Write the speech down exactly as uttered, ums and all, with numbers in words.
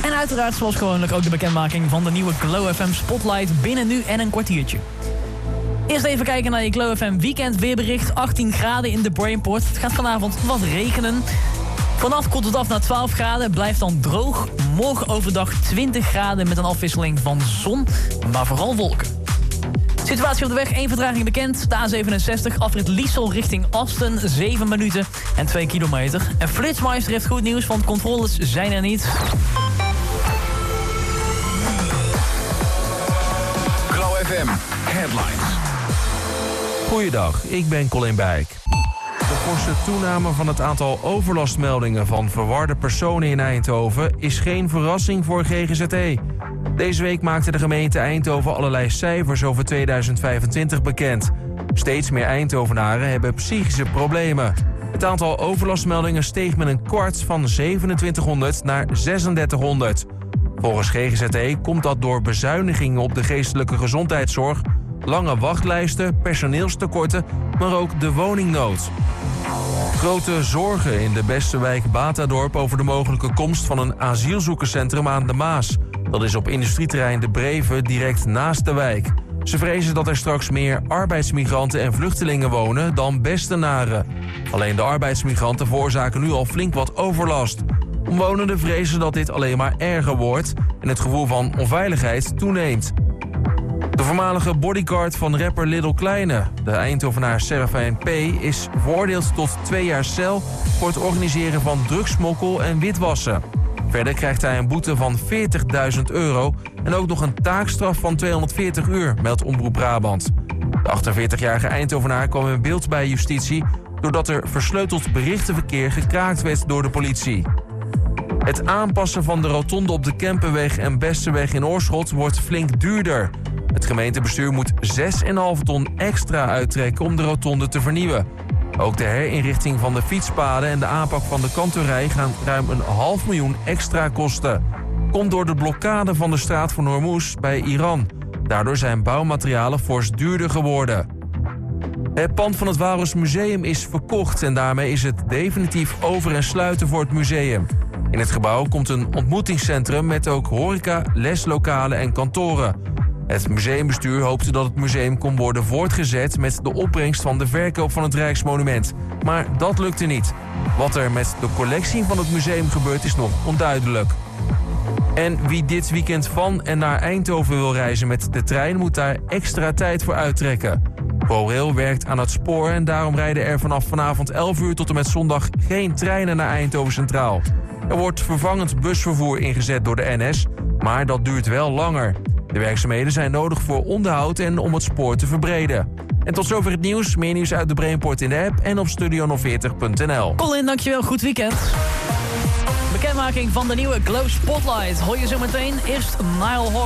En uiteraard zoals gewoonlijk ook de bekendmaking van de nieuwe Glow F M Spotlight binnen nu en een kwartiertje. Eerst even kijken naar je Glow F M weekend weerbericht. achttien graden in de Brainport. Het gaat vanavond wat regenen. Vannacht koelt het af naar twaalf graden, blijft dan droog. Morgen overdag twintig graden met een afwisseling van zon, maar vooral wolken. Situatie op de weg, één vertraging bekend. De A zevenenzestig, afrit Liesel richting Asten, zeven minuten en twee kilometer. En Flitsmeister heeft goed nieuws, want controles zijn er niet. Glow F M, headlines. Goeiedag, ik ben Colin Bijk. De forse toename van het aantal overlastmeldingen van verwarde personen in Eindhoven is geen verrassing voor G G Z E. Deze week maakte de gemeente Eindhoven allerlei cijfers over tweeduizend vijfentwintig bekend. Steeds meer Eindhovenaren hebben psychische problemen. Het aantal overlastmeldingen steeg met een kwart van zevenentwintighonderd naar zesendertighonderd. Volgens G G Z E komt dat door bezuinigingen op de geestelijke gezondheidszorg, lange wachtlijsten, personeelstekorten, maar ook de woningnood. Grote zorgen in de Besterwijk Batadorp over de mogelijke komst van een asielzoekerscentrum aan de Maas. Dat is op industrieterrein De Breven direct naast de wijk. Ze vrezen dat er straks meer arbeidsmigranten en vluchtelingen wonen dan Bestenaren. Alleen de arbeidsmigranten veroorzaken nu al flink wat overlast. Omwonenden vrezen dat dit alleen maar erger wordt en het gevoel van onveiligheid toeneemt. De voormalige bodyguard van rapper Little Kleine, de Eindhovenaar Serafijn P., is veroordeeld tot twee jaar cel voor het organiseren van drugsmokkel en witwassen. Verder krijgt hij een boete van veertigduizend euro en ook nog een taakstraf van tweehonderdveertig uur, meldt Omroep Brabant. De achtenveertigjarige Eindhovenaar kwam in beeld bij justitie doordat er versleuteld berichtenverkeer gekraakt werd door de politie. Het aanpassen van de rotonde op de Kempenweg en Besterweg in Oorschot wordt flink duurder. Het gemeentebestuur moet zes komma vijf ton extra uittrekken om de rotonde te vernieuwen. Ook de herinrichting van de fietspaden en de aanpak van de kantorij gaan ruim een half miljoen extra kosten. Komt door de blokkade van de straat van Hormuz bij Iran. Daardoor zijn bouwmaterialen fors duurder geworden. Het pand van het Walrus Museum is verkocht en daarmee is het definitief over en sluiten voor het museum. In het gebouw komt een ontmoetingscentrum met ook horeca, leslokalen en kantoren. Het museumbestuur hoopte dat het museum kon worden voortgezet met de opbrengst van de verkoop van het Rijksmonument. Maar dat lukte niet. Wat er met de collectie van het museum gebeurt is nog onduidelijk. En wie dit weekend van en naar Eindhoven wil reizen met de trein moet daar extra tijd voor uittrekken. ProRail werkt aan het spoor en daarom rijden er vanaf vanavond elf uur tot en met zondag geen treinen naar Eindhoven Centraal. Er wordt vervangend busvervoer ingezet door de N S, maar dat duurt wel langer. De werkzaamheden zijn nodig voor onderhoud en om het spoor te verbreden. En tot zover het nieuws. Meer nieuws uit de Brainport in de app en op studio nul veertig punt n l. Colin, dankjewel. Goed weekend. Bekendmaking van de nieuwe Glow Spotlight. Hoor je zo meteen. Eerst Nile Horn.